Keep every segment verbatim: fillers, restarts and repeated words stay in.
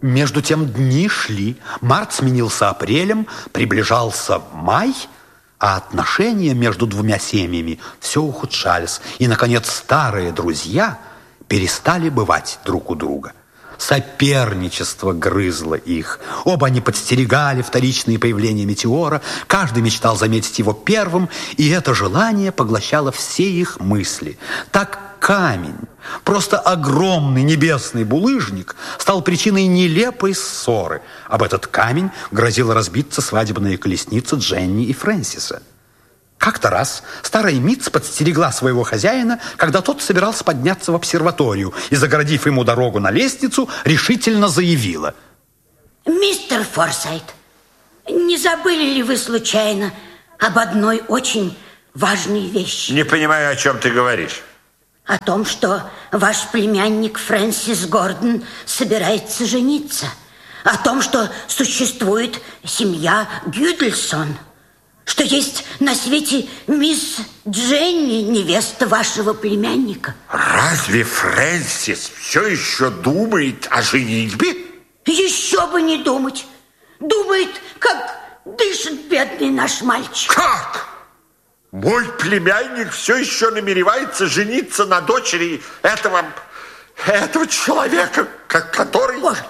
Между тем дни шли, март сменился апрелем, приближался май, а отношения между двумя семьями все ухудшались. И, наконец, старые друзья перестали бывать друг у друга. Соперничество грызло их. Оба они подстерегали вторичные появления метеора. Каждый мечтал заметить его первым, и это желание поглощало все их мысли. Так камень, просто огромный небесный булыжник, стал причиной нелепой ссоры. Об этот камень грозила разбиться свадебная колесница Дженни и Фрэнсиса. Как-то раз старая Митц подстерегла своего хозяина, когда тот собирался подняться в обсерваторию, и, загородив ему дорогу на лестницу, решительно заявила: «Мистер Форсайт, не забыли ли вы случайно об одной очень важной вещи?» Не понимаю, о чем ты говоришь. О том, что ваш племянник Фрэнсис Гордон собирается жениться. О том, что существует семья Гюдельсон. Что есть на свете мисс Дженни, невеста вашего племянника. Разве Фрэнсис все еще думает о женитьбе? Еще бы не думать. Думает, как дышит бедный наш мальчик. Как? Мой племянник все еще намеревается жениться на дочери этого, этого человека, который... Боже.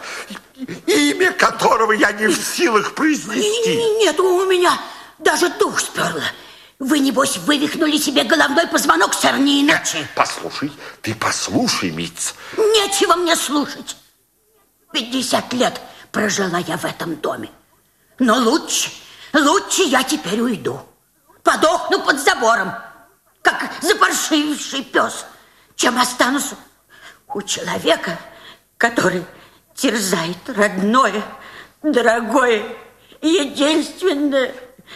Имя которого я не в силах произнести. Нет, у меня... Даже дух сперло. Вы, небось, вывихнули себе головной позвонок, сэр, не иначе. Нет, послушай, ты послушай, Митц. Нечего мне слушать. Пятьдесят лет прожила я в этом доме. Но лучше, лучше я теперь уйду. Подохну под забором, как запаршививший пес, чем останусь у человека, который терзает родное, дорогое, единственное...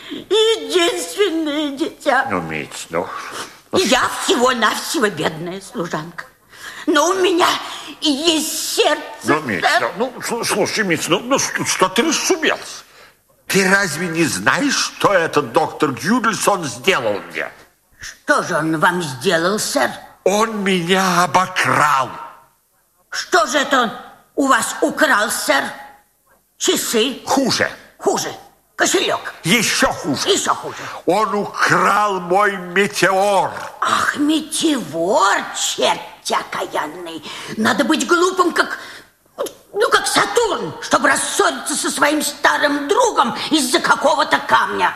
единственное дитя. Ну, Митц, ну... Я всего-навсего бедная служанка. Но у меня есть сердце. Ну, Митц, ну, ну, слушай, Митц, ну, ну что, что ты расшумелся? Ты разве не знаешь, что этот доктор Гюдельсон сделал мне? Что же он вам сделал, сэр? Он меня обокрал. Что же это он у вас украл, сэр? Часы? Хуже. Хуже. Кошелек. Еще хуже. Еще хуже. Он украл мой метеор. Ах, метеор, черт окаянный. Надо быть глупым, как... ну, как Сатурн, чтобы рассориться со своим старым другом из-за какого-то камня.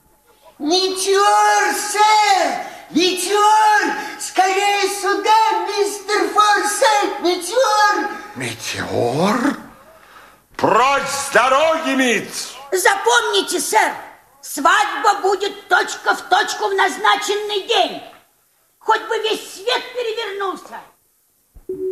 Метеор, сэр! Метеор! Скорее сюда, мистер Форсайт! Метеор! Метеор? Прочь с дороги, Митц! Запомните, сэр, свадьба будет точка в точку в назначенный день. Хоть бы весь свет перевернулся.